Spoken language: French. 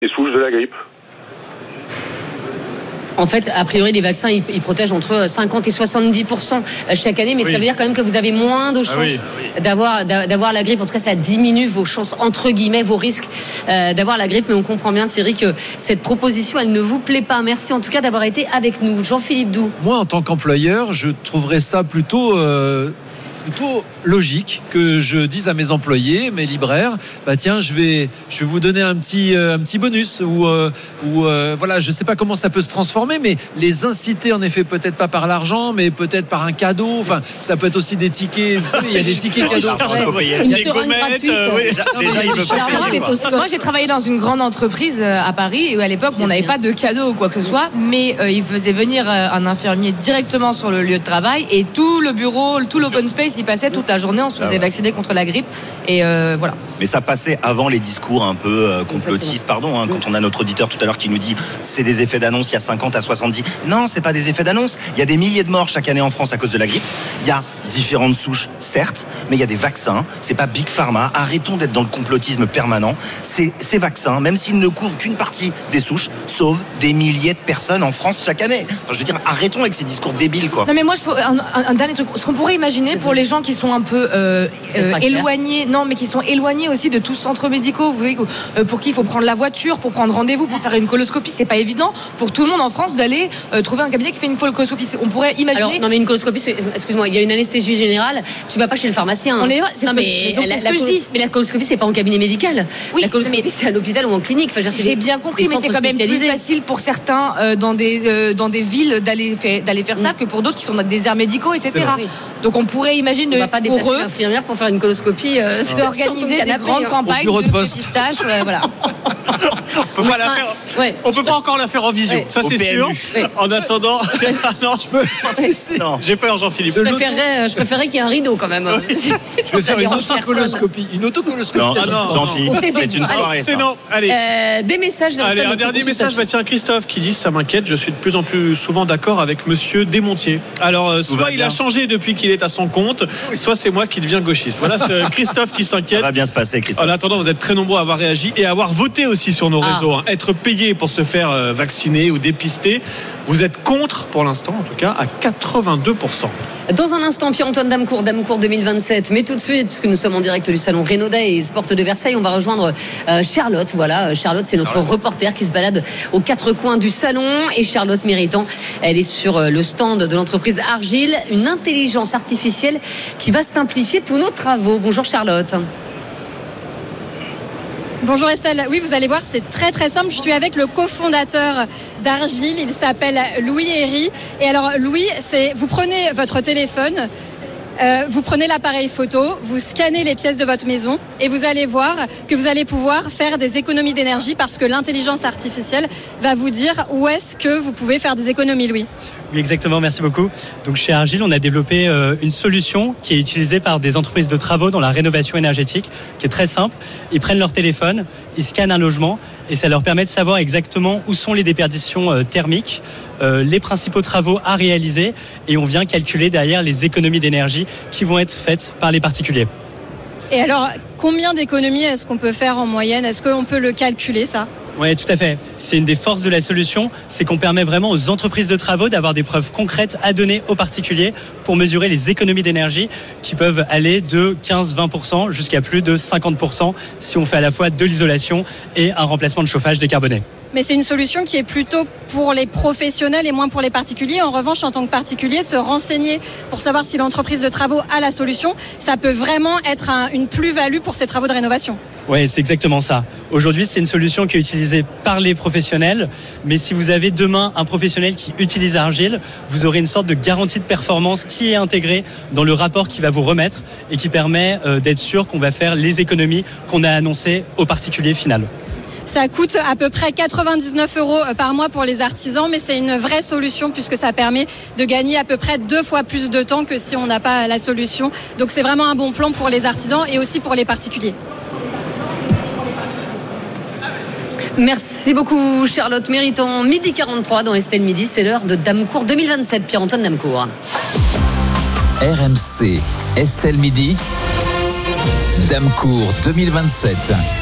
les souches de la grippe. En fait, a priori, les vaccins, ils protègent entre 50 et 70% chaque année, mais ça veut dire quand même que vous avez moins de chances d'avoir la grippe. En tout cas, ça diminue vos chances, entre guillemets, vos risques d'avoir la grippe. Mais on comprend bien, Thierry, que cette proposition, elle ne vous plaît pas. Merci en tout cas d'avoir été avec nous. Jean-Philippe Doux. Moi, en tant qu'employeur, je trouverais ça plutôt logique que je dise à mes employés, mes libraires, tiens, je vais vous donner un petit bonus ou voilà, je sais pas comment ça peut se transformer, mais les inciter en effet, peut-être pas par l'argent, mais peut-être par un cadeau. Enfin, ça peut être aussi des tickets. Vous savez, il y a des tickets cadeaux. Des gommettes. Moi, j'ai travaillé dans une grande entreprise à Paris où à l'époque, on n'avait pas de cadeaux ou quoi que ce soit, mais ils faisaient venir un infirmier directement sur le lieu de travail et tout le bureau, tout l'open space, il passait toute la journée, on se faisait vacciner contre la grippe et voilà. Mais ça passait avant les discours un peu complotistes, quand on a notre auditeur tout à l'heure qui nous dit c'est des effets d'annonce, il y a 50 à 70. Non, c'est pas des effets d'annonce. Il y a des milliers de morts chaque année en France à cause de la grippe. Il y a différentes souches, certes, mais il y a des vaccins. C'est pas Big Pharma. Arrêtons d'être dans le complotisme permanent. Ces vaccins, même s'ils ne couvrent qu'une partie des souches, sauvent des milliers de personnes en France chaque année. Enfin, je veux dire, arrêtons avec ces discours débiles, quoi. Non, mais moi, un dernier truc. Ce qu'on pourrait imaginer pour les gens qui sont un peu éloignés, qui sont éloignés aussi de tous centres médicaux, vous voyez, pour qui il faut prendre la voiture, pour prendre rendez-vous, pour faire une coloscopie, c'est pas évident pour tout le monde en France d'aller trouver un cabinet qui fait une coloscopie. On pourrait imaginer. Alors, non, mais une coloscopie, excuse-moi, il y a une anesthésie générale, tu vas pas chez le pharmacien. Mais la coloscopie, c'est pas en cabinet médical. Oui, la coloscopie, c'est à l'hôpital ou en clinique. Enfin, j'ai bien compris, mais c'est quand même plus facile pour certains dans des villes d'aller faire ça que pour d'autres qui sont dans des déserts médicaux, etc. Donc on pourrait imaginer on va pas déplacer l'infirmière pour faire une coloscopie, organiser des grandes campagnes de dépistage, voilà. On peut pas encore la faire en visio, ça c'est sûr. En attendant, j'ai peur, Jean-Philippe. Je préférerais qu'il y ait un rideau quand même. Je vais faire une autocoloscopie. Non, Jean-Philippe, c'est une soirée. C'est non. Allez. Des messages. Allez, un dernier message. Tiens, Christophe qui dit ça m'inquiète. Je suis de plus en plus souvent d'accord avec Monsieur Desmontiers. Alors, soit il a changé depuis qu'il est à son compte, soit c'est moi qui deviens gauchiste. Voilà, ce Christophe qui s'inquiète. Ça va bien se passer, Christophe. En attendant, vous êtes très nombreux à avoir réagi et à avoir voté aussi sur nos réseaux. Être payé pour se faire vacciner ou dépister. Vous êtes contre, pour l'instant, en tout cas, à 82%. Dans un instant, Pierre-Antoine Damecourt 2027. Mais tout de suite, puisque nous sommes en direct du salon Renault Days, porte de Versailles, on va rejoindre Charlotte. Voilà, Charlotte, c'est notre reporter qui se balade aux quatre coins du salon. Et Charlotte Méritant, elle est sur le stand de l'entreprise Argile, une intelligence artificielle qui va simplifier tous nos travaux. Bonjour Charlotte. Bonjour Estelle, oui vous allez voir c'est très très simple, je suis avec le cofondateur d'Argile, il s'appelle Louis Herry. Et alors Louis, vous prenez votre téléphone, vous prenez l'appareil photo, vous scannez les pièces de votre maison et vous allez voir que vous allez pouvoir faire des économies d'énergie parce que l'intelligence artificielle va vous dire où est-ce que vous pouvez faire des économies, Louis. Oui, exactement, merci beaucoup. Donc chez Argile, on a développé une solution qui est utilisée par des entreprises de travaux dans la rénovation énergétique, qui est très simple. Ils prennent leur téléphone, ils scannent un logement et ça leur permet de savoir exactement où sont les déperditions thermiques, les principaux travaux à réaliser et on vient calculer derrière les économies d'énergie qui vont être faites par les particuliers. Et alors, combien d'économies est-ce qu'on peut faire en moyenne ? Est-ce qu'on peut le calculer, ça ? Oui, tout à fait. C'est une des forces de la solution, c'est qu'on permet vraiment aux entreprises de travaux d'avoir des preuves concrètes à donner aux particuliers pour mesurer les économies d'énergie qui peuvent aller de 15-20% jusqu'à plus de 50% si on fait à la fois de l'isolation et un remplacement de chauffage décarboné. Mais c'est une solution qui est plutôt pour les professionnels et moins pour les particuliers. En revanche, en tant que particulier, se renseigner pour savoir si l'entreprise de travaux a la solution, ça peut vraiment être une plus-value pour ces travaux de rénovation. Oui, c'est exactement ça. Aujourd'hui, c'est une solution qui est utilisée par les professionnels, mais si vous avez demain un professionnel qui utilise Argile, vous aurez une sorte de garantie de performance qui est intégrée dans le rapport qu'il va vous remettre et qui permet d'être sûr qu'on va faire les économies qu'on a annoncées au particulier final. Ça coûte à peu près 99 € par mois pour les artisans, mais c'est une vraie solution puisque ça permet de gagner à peu près 2 fois plus de temps que si on n'a pas la solution. Donc c'est vraiment un bon plan pour les artisans et aussi pour les particuliers. Merci beaucoup Charlotte Méritant. 12h43 dans Estelle Midi, c'est l'heure de Damecourt 2027. Pierre-Antoine Damecourt. RMC, Estelle Midi, Damecourt 2027.